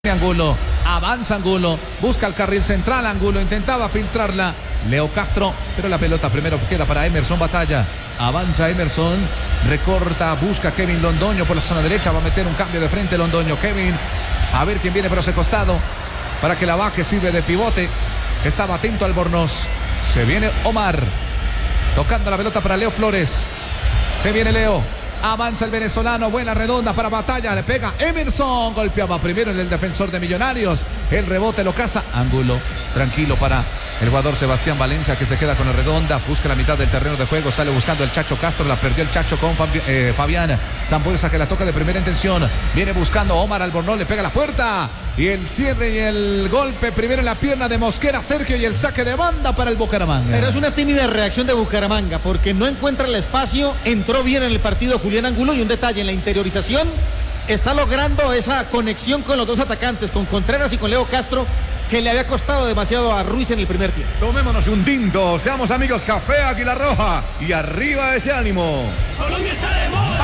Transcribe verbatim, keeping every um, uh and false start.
Angulo, avanza Angulo, busca el carril central, Angulo intentaba filtrarla, Leo Castro, pero la pelota primero queda para Emerson Batalla, avanza Emerson, recorta, busca Kevin Londoño por la zona derecha, va a meter un cambio de frente Londoño, Kevin, a ver quién viene por ese costado, para que la baje, sirve de pivote, estaba atento Albornoz, se viene Omar, tocando la pelota para Leo Flores, se viene Leo. Avanza el venezolano, buena redonda para Batalla, le pega Emerson, golpeaba primero en el defensor de Millonarios, el rebote lo caza, Angulo, tranquilo para el jugador Sebastián Valencia que se queda con la redonda, busca la mitad del terreno de juego, sale buscando el Chacho Castro, la perdió el Chacho con Fabi, eh, Fabián Sambuesa que la toca de primera intención, viene buscando Omar Albornoz, le pega la puerta y el cierre y el golpe primero en la pierna de Mosquera Sergio y el saque de banda para el Bucaramanga. Pero es una tímida reacción de Bucaramanga porque no encuentra el espacio, entró bien en el partido Julián Angulo y un detalle en la interiorización está logrando esa conexión con los dos atacantes, con Contreras y con Leo Castro, que le había costado demasiado a Ruiz en el primer tiempo. Tomémonos un tinto, seamos amigos, café Águila Roja y arriba ese ánimo. Colombia está de moda.